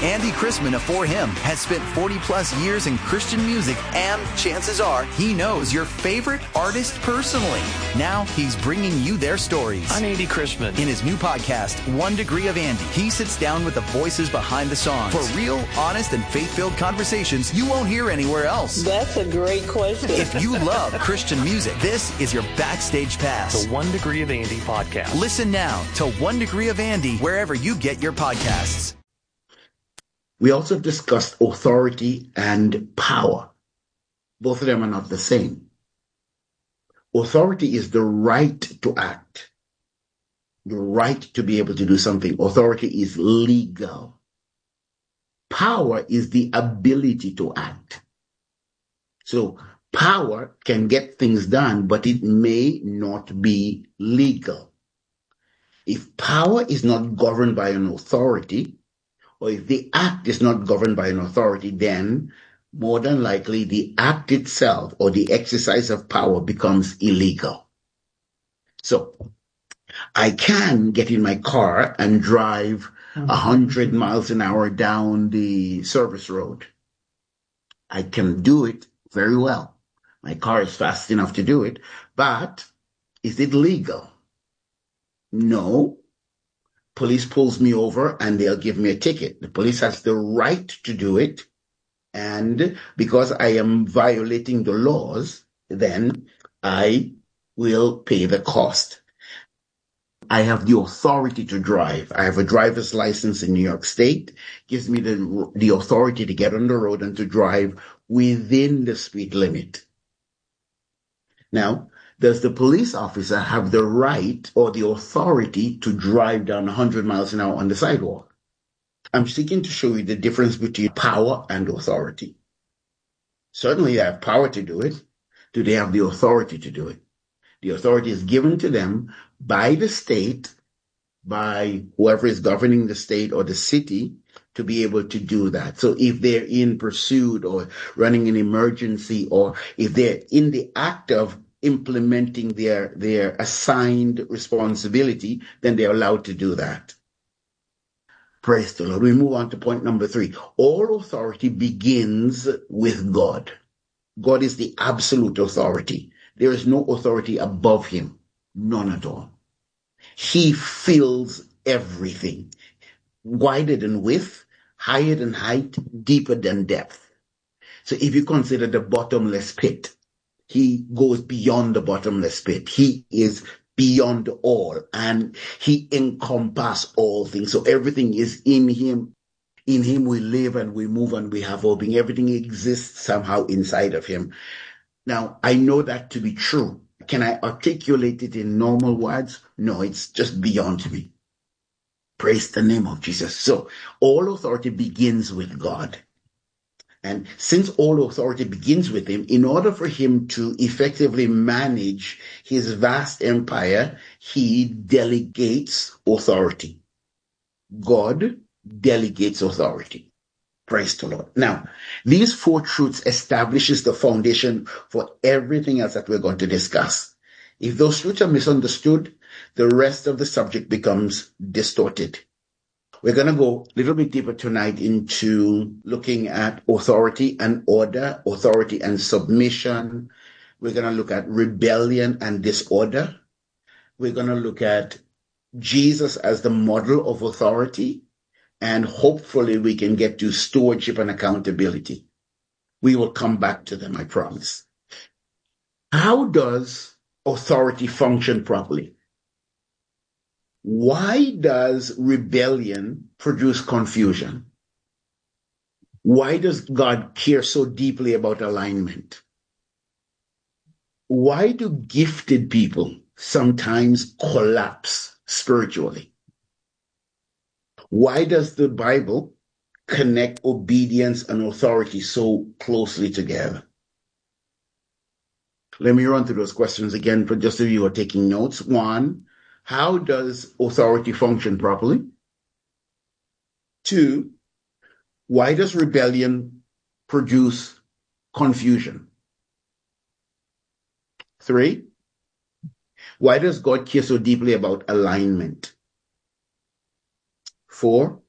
Andy Chrisman of For Him has spent 40 plus years in Christian music, and chances are he knows your favorite artist personally. Now he's bringing you their stories. I'm Andy Chrisman. In his new podcast, 1 Degree of Andy, he sits down with the voices behind the songs for real, honest, and faith-filled conversations you won't hear anywhere else. That's a great question. If you love Christian music, this is your backstage pass. The 1 Degree of Andy podcast. Listen now to 1 Degree of Andy wherever you get your podcasts. We also discussed authority and power. Both of them are not the same. Authority is the right to act, the right to be able to do something. Authority is legal. Power is the ability to act. So power can get things done, but it may not be legal. If power is not governed by an authority, or if the act is not governed by an authority, then more than likely the act itself or the exercise of power becomes illegal. So I can get in my car and drive 100 miles an hour down the service road. I can do it very well. My car is fast enough to do it, but is it legal? No. Police pulls me over and they'll give me a ticket. The police has the right to do it. And because I am violating the laws, then I will pay the cost. I have the authority to drive. I have a driver's license in New York State, gives me the authority to get on the road and to drive within the speed limit. Now, does the police officer have the right or the authority to drive down 100 miles an hour on the sidewalk? I'm seeking to show you the difference between power and authority. Certainly they have power to do it. Do they have the authority to do it? The authority is given to them by the state, by whoever is governing the state or the city, to be able to do that. So if they're in pursuit or running an emergency, or if they're in the act of implementing their assigned responsibility, then they're allowed to do that. Praise the Lord. We move on to point number 3. All authority begins with God. God is the absolute authority. There is no authority above him. None at all. He fills everything. Wider than width, higher than height, deeper than depth. So if you consider the bottomless pit, he goes beyond the bottomless pit. He is beyond all, and he encompasses all things. So everything is in him. In him we live and we move and we have hope. Everything exists somehow inside of him. Now, I know that to be true. Can I articulate it in normal words? No, it's just beyond me. Praise the name of Jesus. So all authority begins with God. And since all authority begins with him, in order for him to effectively manage his vast empire, he delegates authority. God delegates authority. Praise the Lord. Now, these 4 truths establishes the foundation for everything else that we're going to discuss. If those truths are misunderstood, the rest of the subject becomes distorted. We're going to go a little bit deeper tonight into looking at authority and order, authority and submission. We're going to look at rebellion and disorder. We're going to look at Jesus as the model of authority. And hopefully we can get to stewardship and accountability. We will come back to them, I promise. How does authority function properly? Why does rebellion produce confusion? Why does God care so deeply about alignment? Why do gifted people sometimes collapse spiritually? Why does the Bible connect obedience and authority so closely together? Let me run through those questions again for just if you are taking notes. 1, how does authority function properly? 2, why does rebellion produce confusion? 3, why does God care so deeply about alignment? 4,